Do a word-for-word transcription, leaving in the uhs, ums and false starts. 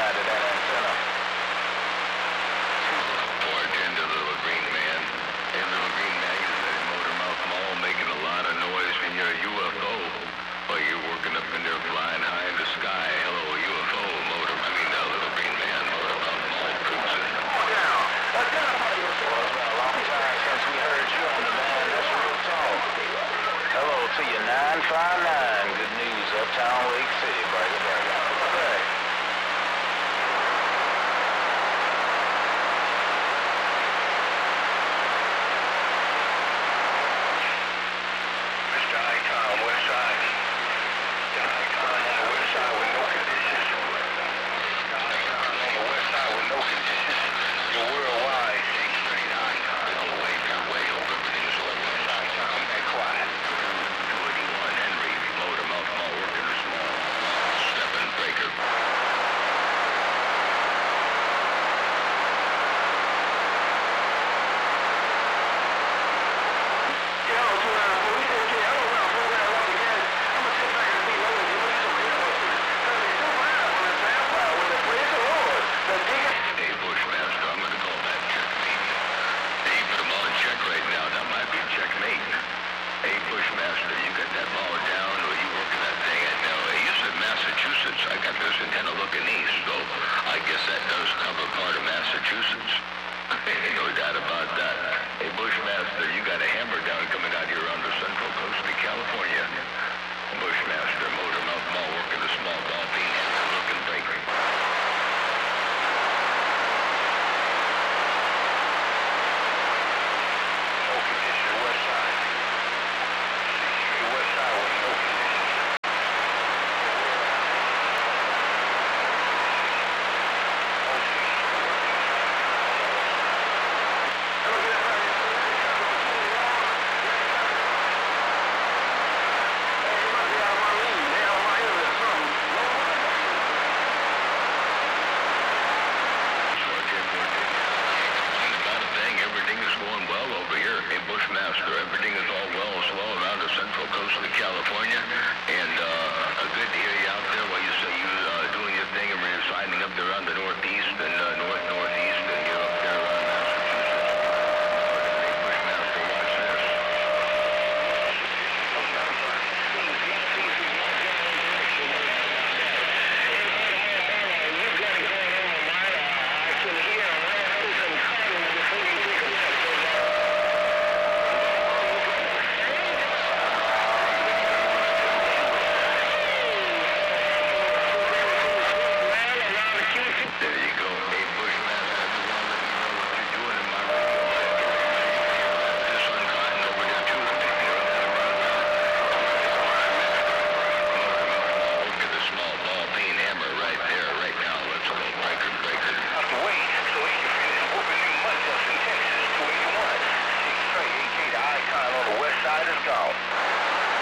side of that antenna. Four ten to Little Green Man. Hey, Little Green Man, you said Motormouth Mall making a lot of noise and you're a U F O. Well, you're working up in there flying high in the sky. Hello, U F O, Motor, I mean, uh, Little Green Man, Motormouth Mall cruising. Well, it's been a long time since we heard you on the band. That's real talk. Hello to you, nine five nine. Good news, Uptown Lake City, brother, brother. Okay. Mister Icon, west side. Mister Icon on the west side with no conditions. Mister Icon on the west side with no conditions. You're worldwide. Take straight Icon. Don't wave your way over everything's over. Mister Icon, be quiet. two eighty-one Henry, Motormouth Mall working small. Stepping breaker. Hey, Bushmaster, I'm gonna call that checkmate. Hey, put them all in check right now. That might be checkmate. Hey, Bushmaster, you got that ball down or you working that thing? I know. Hey, you said Massachusetts. I got this antenna looking east, so I guess that does cover part of Massachusetts. No doubt about that.